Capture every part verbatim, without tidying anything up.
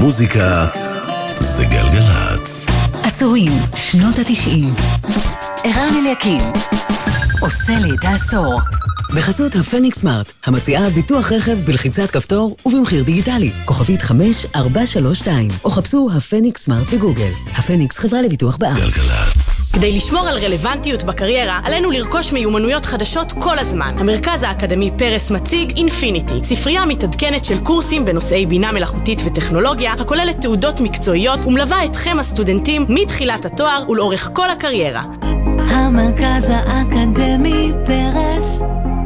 מוזיקה זה גלגלץ. עשורים, שנות התשעים. ערן אליקים עושה לי את העשור. בחסות הפניקס סמארט, המציעה ביטוח רכב בלחיצת כפתור ובמחיר דיגיטלי. כוכבית חמש ארבע שלוש שתיים, או חפשו הפניקס סמארט בגוגל. הפניקס חברה לביטוח בע"מ. גלגלץ. כדי לשמור על רלוונטיות בקריירה, עלינו לרכוש מיומנויות חדשות כל הזמן. המרכז האקדמי פרס מציג אינפיניטי, ספרייה מתעדכנת של קורסים בנושאי בינה מלאכותית וטכנולוגיה, הכוללת תעודות מקצועיות ומלווה אתכם הסטודנטים מתחילת התואר ולאורך כל הקריירה. המרכז האקדמי פרס,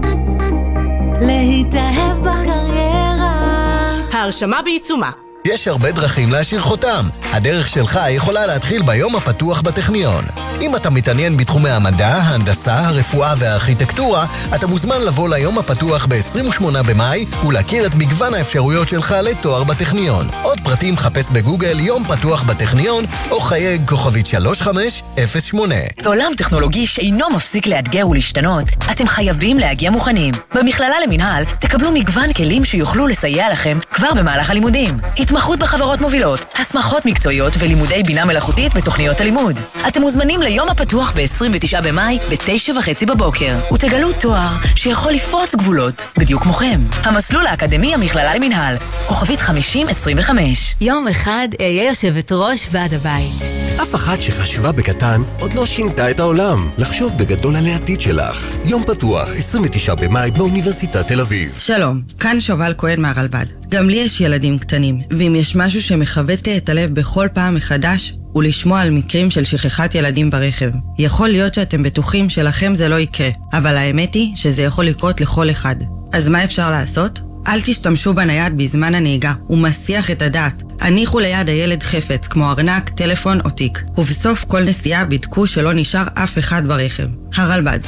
להתאהב בקריירה. ההרשמה בעיצומה. יש הרבה דרכים להשאיר חותם. הדרך שלך יכולה להתחיל ביום הפתוח בטכניון. אם אתה מתעניין בתחומי המדע, ההנדסה, הרפואה והארכיטקטורה, אתה מוזמן לבוא ליום הפתוח ב-עשרים ושמונה במאי ולהכיר את מגוון האפשרויות שלך לתואר בטכניון. עוד פרטים חפש בגוגל יום פתוח בטכניון או חייג כוכבית שלוש חמש אפס שמונה. בעולם טכנולוגי שאינו מפסיק לאתגר ולהשתנות, אתם חייבים להגיע מוכנים. במכללה למינהל תקבלו מגוון כלים שיוכלו לסייע לכם כבר במהלך הלימודים. התמחות בחברות מובילות, הסמכות מקצועיות ולימודי בינה מלאכותית בתוכניות הלימוד. אתם מוזמנים ליום הפתוח ב-עשרים ותשעה במאי ב-תשע וחצי בבוקר, ותגלו תואר שיכול לפרוץ גבולות, בדיוק כמוכם. המסלול האקדמי המכללה למינהל, כוכבית חמישים עשרים וחמש. יום אחד אהיה יושבת ראש ועד הבית. אף אחת שחשבה בקטן עוד לא שינתה את העולם. לחשוב בגדול על העתיד שלך. יום פתוח, עשרים ותשעה במאי באוניברסיטת תל אביב. שלום, כאן שובל כהן מהרלב"ד. גם לי יש ילדים קטנים, ואם יש משהו שמחבט לי את הלב בכל פעם מחדש, הוא לשמוע על מקרים של שכחת ילדים ברכב. יכול להיות שאתם בטוחים שלכם זה לא יקרה, אבל האמת היא שזה יכול לקרות לכל אחד. אז מה אפשר לעשות? אל תשתמשו בנייד בזמן הנהיגה, הוא מסיח את הדעת. הניחו ליד הילד חפץ, כמו ארנק, טלפון או תיק. ובסוף כל נסיעה בדקו שלא נשאר אף אחד ברכב. הרלב"ד.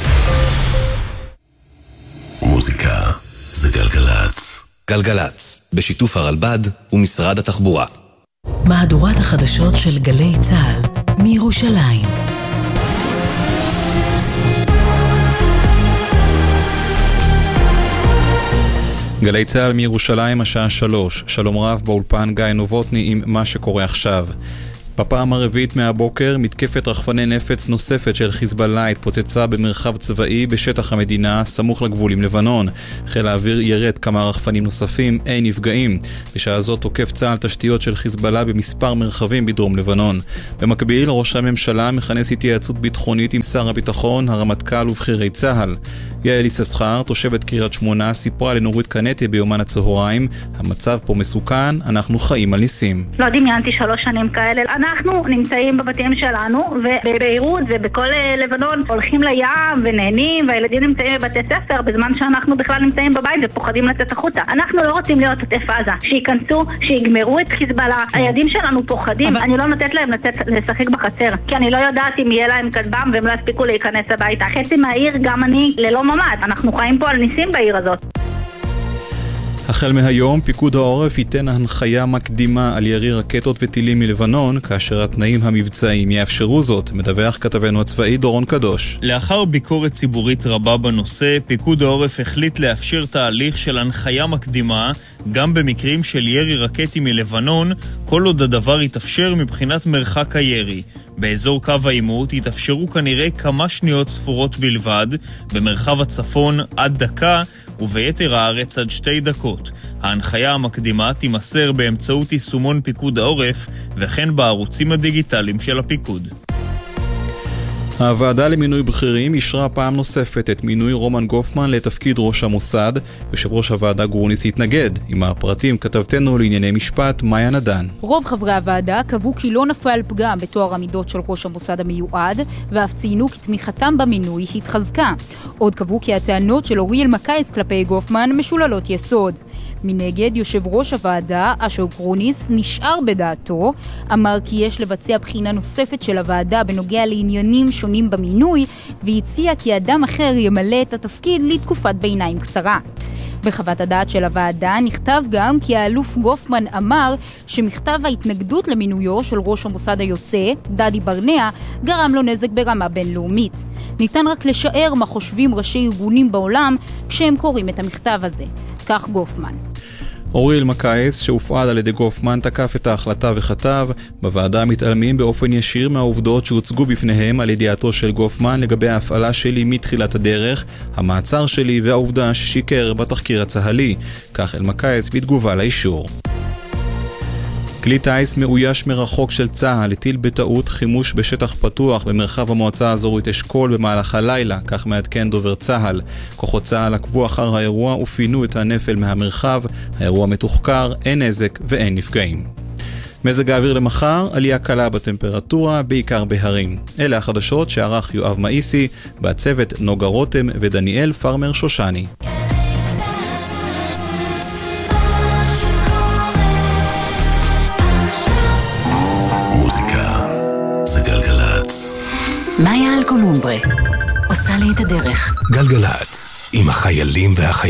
מוזיקה זה גלגלץ. גלגלץ, בשיתוף הרלב"ד ומשרד התחבורה. מהדורת החדשות של גלי צה"ל מירושלים. גלי צה"ל מירושלים השעה שלוש. שלום רב באולפן גיא נובוטני עם מה שקורה עכשיו. בפעם הרביעית מהבוקר, מתקפת רחפני נפץ נוספת של חיזבאללה התפוצצה במרחב צבאי בשטח המדינה, סמוך לגבול עם לבנון. חיל האוויר ירד כמה רחפנים נוספים, אין נפגעים. בשעה זאת תוקף צה"ל תשתיות של חיזבאללה במספר מרחבים בדרום לבנון. במקביל, ראש הממשלה מכנס התייעצות ביטחונית עם שר הביטחון, הרמטכ"ל ובכירי צה"ל. יעל יששכר, תושבת קריית שמונה, סיפרה לנורית קנטי ביומן הצהריים, המצב פה מסוכן, אנחנו חיים על ניסים. לא דמיינתי שלוש שנים כאלה. אנחנו נמצאים בבתים שלנו, ובביירות ובכל לבנון הולכים לים ונהנים, והילדים נמצאים בבתי ספר, בזמן שאנחנו בכלל נמצאים בבית ופוחדים לצאת החוצה. אנחנו לא רוצים להיות עוטף עזה, שיכנסו, שיגמרו את חיזבאללה. הילדים שלנו פוחדים, אבל... אני לא נותנת להם לצאת לשחק בחצר, כי אני לא יודעת אם יהיה להם כטב"ם והם לא יספיקו להיכנס הביתה. חצי מהעיר, גם אני, ללא ממ"ד. אנחנו חיים פה על ניסים בעיר הזאת. החל מהיום, פיקוד העורף ייתן הנחיה מקדימה על ירי רקטות וטילים מלבנון, כאשר התנאים המבצעיים יאפשרו זאת, מדווח כתבנו הצבאי דורון קדוש. לאחר ביקורת ציבורית רבה בנושא, פיקוד העורף החליט לאפשר תהליך של הנחיה מקדימה, גם במקרים של ירי רקטי מלבנון, כל עוד הדבר יתאפשר מבחינת מרחק הירי. באזור קו העימות יתאפשרו כנראה כמה שניות ספורות בלבד, במרחב הצפון עד דקה, וביתר הארץ עד שתי דקות. ההנחיה המקדימה תימסר באמצעות יישומון פיקוד העורף, וכן בערוצים הדיגיטליים של הפיקוד. הוועדה למינוי בכירים אישרה פעם נוספת את מינוי רומן גופמן לתפקיד ראש המוסד. יושב ראש הוועדה גרוניס התנגד. עם הפרטים כתבתנו לענייני משפט מאיה נדן. רוב חברי הוועדה קבעו כי לא נפל פגם בתואר המידות של ראש המוסד המיועד, ואף ציינו כי תמיכתם במינוי התחזקה. עוד קבעו כי הטענות של אוריאל מקייס כלפי גופמן משוללות יסוד. מנגד, יושב ראש הוועדה, אשר גרוניס, נשאר בדעתו, אמר כי יש לבצע בחינה נוספת של הוועדה בנוגע לעניינים שונים במינוי, והציע כי אדם אחר ימלא את התפקיד לתקופת ביניים קצרה. בחוות הדעת של הוועדה נכתב גם כי האלוף גופמן אמר שמכתב ההתנגדות למינויו של ראש המוסד היוצא, דדי ברנע, גרם לו נזק ברמה בינלאומית. ניתן רק לשער מה חושבים ראשי ארגונים בעולם כשהם קוראים את המכתב הזה. כך גופמן. אורי אלמקייס, שהופעל על ידי גופמן, תקף את ההחלטה וכתב, בוועדה מתעלמים באופן ישיר מהעובדות שהוצגו בפניהם על ידיעתו של גופמן לגבי ההפעלה שלי מתחילת הדרך, המעצר שלי והעובדה ששיקר בתחקיר הצהלי. כך אלמקייס בתגובה לאישור. כלי טייס מאויש מרחוק של צה"ל הטיל בטעות חימוש בשטח פתוח במרחב המועצה האזורית אשכול במהלך הלילה, כך מעדכן דובר צה"ל. כוחות צה"ל עקבו אחר האירוע ופינו את הנפל מהמרחב. האירוע מתוחקר, אין נזק ואין נפגעים. מזג האוויר למחר, עלייה קלה בטמפרטורה, בעיקר בהרים. אלה החדשות שערך יואב מאיסי, בצוות נוגה רותם ודניאל פרמר שושני. מוזיקה זה גלגלצ. מאיה אלקולומברה עושה לי את הדרך. גלגלצ עם החיילים והחיילים.